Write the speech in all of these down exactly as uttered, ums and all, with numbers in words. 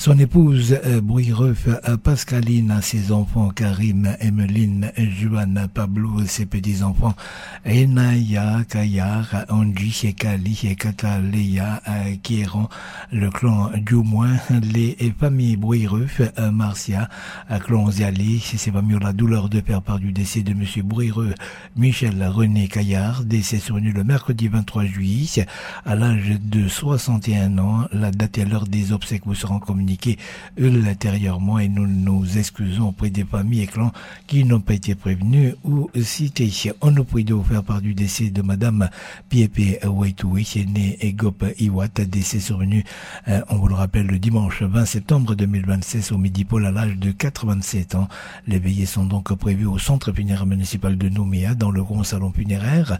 Son épouse euh, Bouireuf, euh, Pascaline, ses enfants Karim, Emeline, Joanne, Pablo, ses petits-enfants Enaya, Kayar, Angie, Kali, Kataléa, euh, Kieran, le clan Djoumoin, les familles Bouireuf, euh, Marcia, euh, clan Ziali, ses familles ont la douleur de père par du décès de monsieur Bouireux, Michel René Caillard, décès survenu le mercredi vingt-trois juillet, à l'âge de soixante et un ans. La date et l'heure des obsèques vous seront communiquées ultérieurement et nous nous excusons auprès des familles et clans qui n'ont pas été prévenus ou cités. On nous prie de vous faire part du décès de madame Piepé Waitoui, née Egop Iwat, décès survenu, euh, on vous le rappelle, le dimanche vingt septembre deux mille vingt-six au midi pôle à l'âge de quatre-vingt-sept ans. Les veillées sont donc prévues au centre funéraire municipal de Nouméa, dans le grand salon funéraire,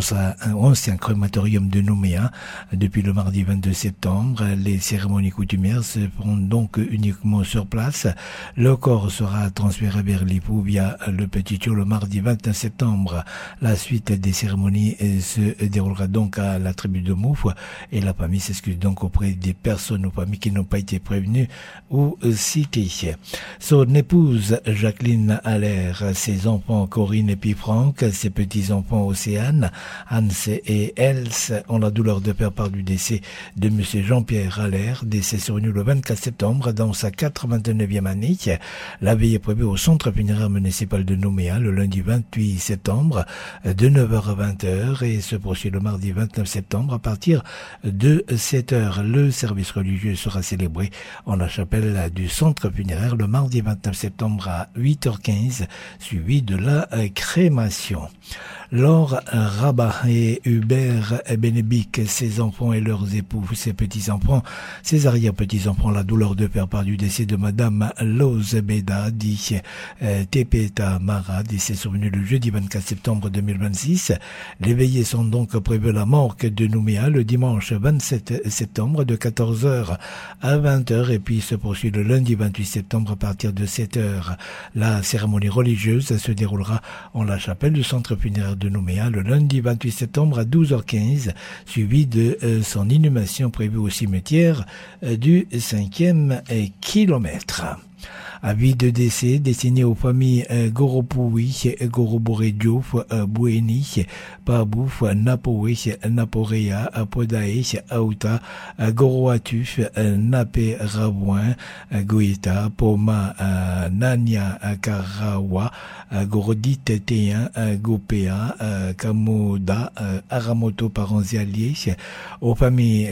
un ancien crématorium de Nouméa. Depuis le mardi vingt-deux septembre, les cérémonies coutumières se feront donc uniquement sur place. Le corps sera transféré vers l'Ipou via le Petit Thio le mardi vingt-neuf septembre. La suite des cérémonies se déroulera donc à la tribu de Mouf et la famille s'excuse donc auprès des personnes ou familles qui n'ont pas été prévenues ou citées. Son épouse Jacqueline Allaire, ses enfants Corinne et puis Franck, ses petits-enfants Océane, Hans et Els ont la douleur de faire part du décès de monsieur Jean-Pierre Allaire, décès survenu le vingt-quatre septembre dans sa quatre-vingt-neuvième année. La veille est prévue au centre funéraire municipal de Nouméa le lundi vingt-huit septembre de neuf heures à vingt heures et se poursuit le mardi vingt-neuf septembre à partir de sept heures. Le service religieux sera célébré en la chapelle du centre funéraire le mardi vingt-neuf septembre à huit heures quinze, suivi de la crémation. Laure Rabat et Hubert Bénébic, ses enfants et leurs époux, ses petits-enfants, ses arrière-petits-enfants, la douleur de faire part du décès de madame Lose Beda, dit euh, Tepeta Mara, décès survenu le jeudi vingt-quatre septembre deux mille vingt-six. Les veillées sont donc prévues à la morgue de Nouméa le dimanche vingt-sept septembre de quatorze heures à vingt heures et puis se poursuit le lundi vingt-huit septembre à partir de sept heures. La cérémonie religieuse se déroulera en la chapelle du centre funéraire de Nouméa le lundi vingt-huit septembre à douze heures quinze, suivi de euh, son inhumation prévue au cimetière euh, du cinquième euh, kilomètre. Avis de décès destiné aux familles euh, Goropoui, Gorobore Diouf, euh, Boueni, Pabouf, Napoé, Naporea, Podae, Aouta, euh, Goroatuf, euh, Napé Rabouin, euh, Goïta, Poma, euh, Nania, euh, Karawa, euh, Gorodit Téen, euh, Gopéa, euh, Kamoda, euh, Aramoto Paranzialier, aux familles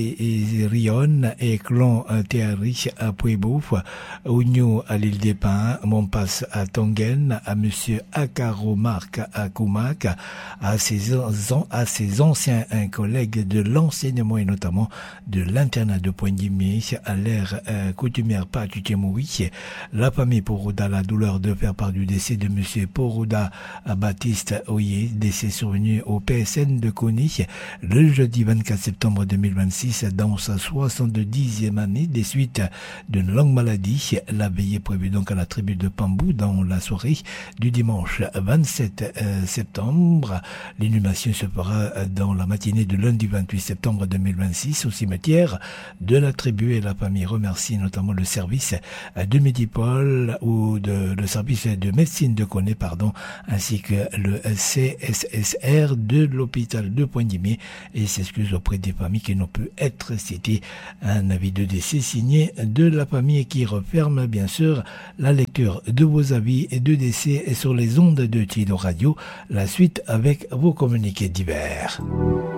Tirion et Clan euh, Théari, à Puebouf, Ougnou à l'île des Pins, Montpasse à Tongen, à monsieur Akaro Marc à Koumak, à ses, à ses anciens collègues de l'enseignement et notamment de l'internat de Pointe-Dimé, à l'ère euh, coutumière Patuchemoui. La famille Porouda, la douleur de faire part du décès de monsieur Porouda Baptiste Oye, décès survenu au P S N de Kony le jeudi vingt-quatre septembre deux mille vingt-six dans sa soixante-dixième année des suites d'une longue maladie. La veillée prévue donc à la tribu de Pambou dans la soirée du dimanche vingt-sept septembre. L'inhumation se fera dans la matinée de lundi vingt-huit septembre deux mille vingt-six au cimetière de la tribu et la famille remercie notamment le service de Médipol ou de, le service de médecine de Koné, pardon, ainsi que le C S S R de l'hôpital de Pointe-Dimé et s'excuse auprès des familles qui n'ont pu être citées. Un avis de décès signé de la famille qui referme bien sûr la lecture de vos avis et de décès sur les ondes de Tilo Radio. La suite avec vos communiqués divers.